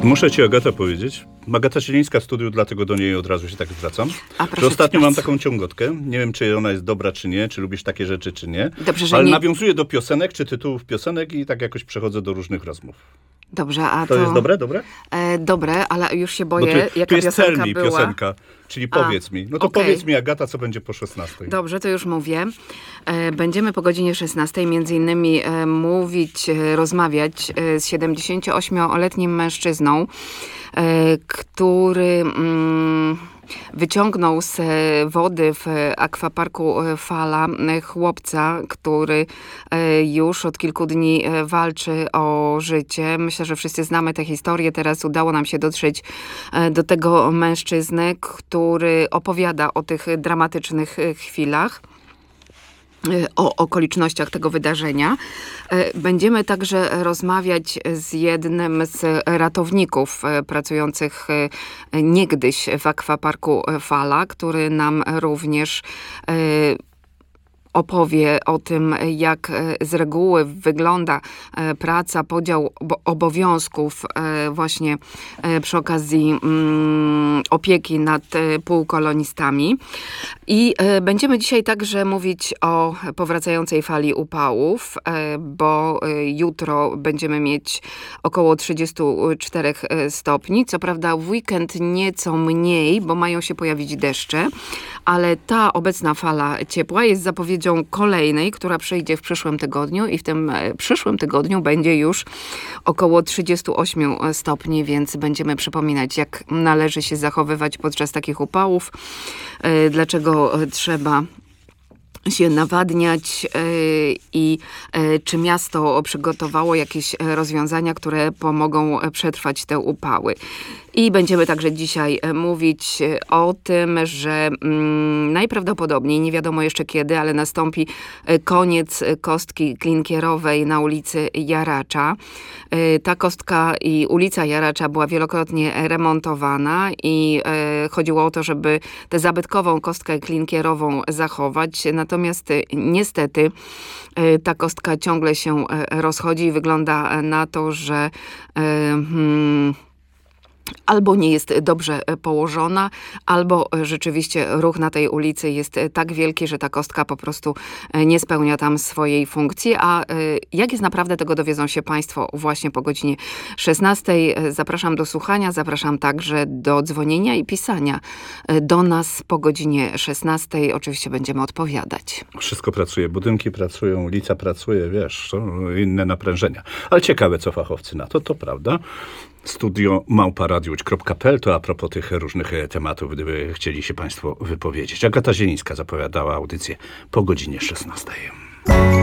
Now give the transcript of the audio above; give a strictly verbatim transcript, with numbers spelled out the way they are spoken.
Muszę ci, Agata, powiedzieć. Agata Zielińska w studiu, dlatego do niej od razu się tak zwracam. A, proszę że ostatnio mam bardzo. taką ciągotkę. Nie wiem, czy ona jest dobra, czy nie. Czy lubisz takie rzeczy, czy nie. Dobrze, że Ale nie... nawiązuję do piosenek, czy tytułów piosenek i tak jakoś przechodzę do różnych rozmów. Dobrze, a to... To jest dobre, dobre? E, dobre, ale już się Bo boję, tu, jaka tu jest piosenka Tell Me była. piosenka, czyli powiedz mi. No to okej. powiedz mi, Agata, co będzie po szesnastej. Dobrze, to już mówię. E, Będziemy po godzinie szesnastej między innymi e, mówić, e, rozmawiać e, z siedemdziesięcioośmioletnim mężczyzną, e, który mm, wyciągnął z e, wody w akwaparku e, Fala e, chłopca, który e, już od kilku dni e, walczy o życie. Myślę, że wszyscy znamy tę historię. Teraz udało nam się dotrzeć e, do tego mężczyzny, który opowiada o tych dramatycznych e, chwilach, o okolicznościach tego wydarzenia. Będziemy także rozmawiać z jednym z ratowników pracujących niegdyś w akwaparku Fala, który nam również opowie o tym, jak z reguły wygląda praca, podział obowiązków właśnie przy okazji opieki nad półkolonistami. I będziemy dzisiaj także mówić o powracającej fali upałów, bo jutro będziemy mieć około trzydzieści cztery stopni. Co prawda w weekend nieco mniej, bo mają się pojawić deszcze, ale ta obecna fala ciepła jest zapowiedzią kolejnej, która przyjdzie w przyszłym tygodniu i w tym przyszłym tygodniu będzie już około trzydzieści osiem stopni, więc będziemy przypominać, jak należy się zachowywać podczas takich upałów, dlaczego trzeba się nawadniać i czy miasto przygotowało jakieś rozwiązania, które pomogą przetrwać te upały. I będziemy także dzisiaj mówić o tym, że mm, najprawdopodobniej, nie wiadomo jeszcze kiedy, ale nastąpi koniec kostki klinkierowej na ulicy Jaracza. Ta kostka i ulica Jaracza była wielokrotnie remontowana i e, chodziło o to, żeby tę zabytkową kostkę klinkierową zachować. Natomiast niestety e, ta kostka ciągle się rozchodzi i wygląda na to, że e, hmm, albo nie jest dobrze położona, albo rzeczywiście ruch na tej ulicy jest tak wielki, że ta kostka po prostu nie spełnia tam swojej funkcji. A jak jest naprawdę, tego dowiedzą się Państwo właśnie po godzinie szesnastej. Zapraszam do słuchania, zapraszam także do dzwonienia i pisania do nas po godzinie szesnastej. Oczywiście będziemy odpowiadać. Wszystko pracuje, budynki pracują, ulica pracuje, wiesz, są inne naprężenia. Ale ciekawe, co fachowcy na to, to prawda. Studio małpa radio kropka p l to a propos tych różnych tematów, gdyby chcieli się Państwo wypowiedzieć. Agata Zielińska zapowiadała audycję po godzinie szesnastej.